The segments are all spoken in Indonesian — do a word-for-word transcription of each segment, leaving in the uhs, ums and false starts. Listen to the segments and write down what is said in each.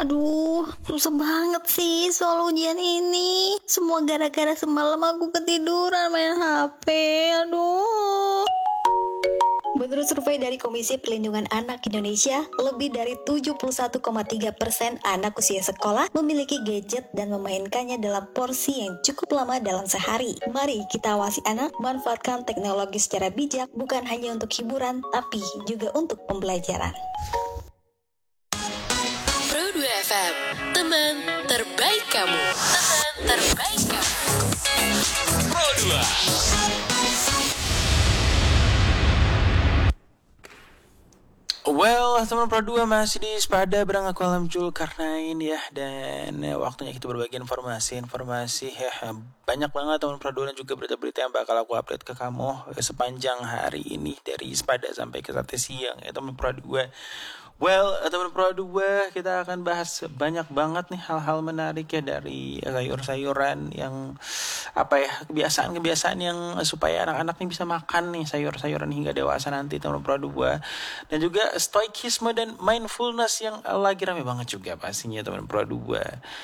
Aduh, susah banget sih soal ujian ini. Semua gara-gara semalam aku ketiduran main H P. Aduh. Menurut survei dari Komisi Perlindungan Anak Indonesia, lebih dari tujuh puluh satu koma tiga persen anak usia sekolah memiliki gadget dan memainkannya dalam porsi yang cukup lama dalam sehari. Mari kita awasi anak memanfaatkan teknologi secara bijak, bukan hanya untuk hiburan, tapi juga untuk pembelajaran. Pro dua F M, teman terbaik kamu. Teman terbaik kamu. Pro dua. Well, teman Pro dua masih di Sepada bareng aku Alam Jul karena ini ya. Dan ya, waktunya kita berbagi informasi-informasi ya. Banyak banget teman Pro dua dan juga berita-berita yang bakal aku update ke kamu ya, sepanjang hari ini. Dari Sepada sampai ke sate siang ya teman Pro dua. Well, teman Pro dua, kita akan bahas banyak banget nih hal-hal menarik ya dari sayur-sayuran yang apa ya, kebiasaan-kebiasaan yang supaya anak-anak nih bisa makan nih sayur-sayuran hingga dewasa nanti teman Pro dua. Dan juga stoikisme dan mindfulness yang lagi rame banget juga pastinya teman Pro dua.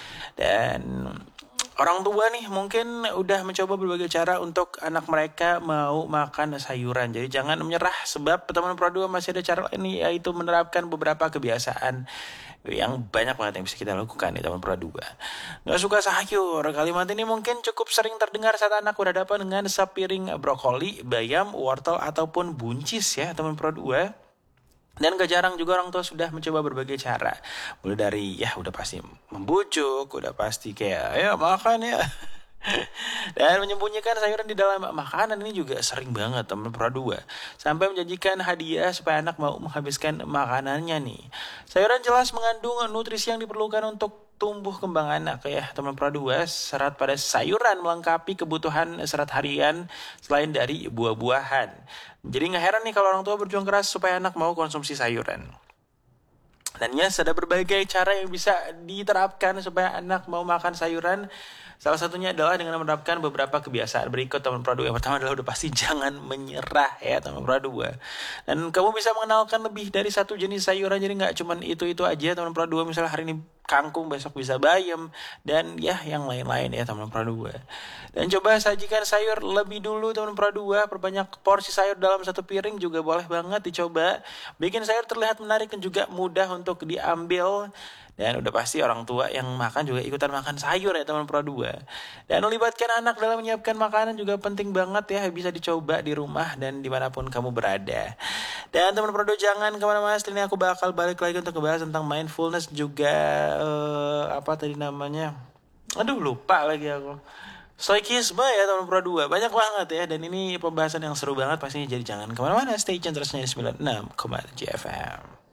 Dan orang tua nih mungkin udah mencoba berbagai cara untuk anak mereka mau makan sayuran. Jadi jangan menyerah sebab teman Pro dua masih ada cara lain, yaitu menerapkan beberapa kebiasaan yang banyak banget yang bisa kita lakukan di teman Pro dua. Gak suka sayur, kalimat ini mungkin cukup sering terdengar saat anak berhadapan dengan sepiring brokoli, bayam, wortel ataupun buncis ya teman Pro dua. Dan gak jarang juga orang tua sudah mencoba berbagai cara. Mulai dari ya udah pasti membujuk, udah pasti kayak ya makan ya. Dan menyembunyikan sayuran di dalam makanan ini juga sering banget teman Pro dua. Sampai menjanjikan hadiah supaya anak mau menghabiskan makanannya nih. Sayuran jelas mengandung nutrisi yang diperlukan untuk tumbuh kembang anak ya teman Pro dua. Serat pada sayuran melengkapi kebutuhan serat harian selain dari buah-buahan. Jadi gak heran nih kalau orang tua berjuang keras supaya anak mau konsumsi sayuran. Dan ya ada berbagai cara yang bisa diterapkan supaya anak mau makan sayuran. Salah satunya adalah dengan menerapkan beberapa kebiasaan berikut teman Pro dua. Yang pertama adalah udah pasti jangan menyerah ya teman Pro dua. Dan kamu bisa mengenalkan lebih dari satu jenis sayuran. Jadi gak cuma itu-itu aja teman Pro dua. Misalnya hari ini kangkung, besok bisa bayam, dan ya yang lain-lain ya teman Pro dua. Dan coba sajikan sayur lebih dulu teman Pro dua. Perbanyak porsi sayur dalam satu piring juga boleh banget dicoba. Bikin sayur terlihat menarik dan juga mudah untuk diambil. Dan udah pasti orang tua yang makan juga ikutan makan sayur ya teman Pro dua. Dan melibatkan anak dalam menyiapkan makanan juga penting banget ya. Bisa dicoba di rumah dan dimanapun kamu berada. Dan teman Pro dua jangan kemana-mana. Setelah ini aku bakal balik lagi untuk ngebahas tentang mindfulness juga uh, apa tadi namanya. Aduh lupa lagi aku. Stoikisme ya teman Pro dua. Banyak banget ya. Dan ini pembahasan yang seru banget pastinya. Jadi jangan kemana-mana. Stay tune terusnya di sembilan puluh enam koma tujuh F M.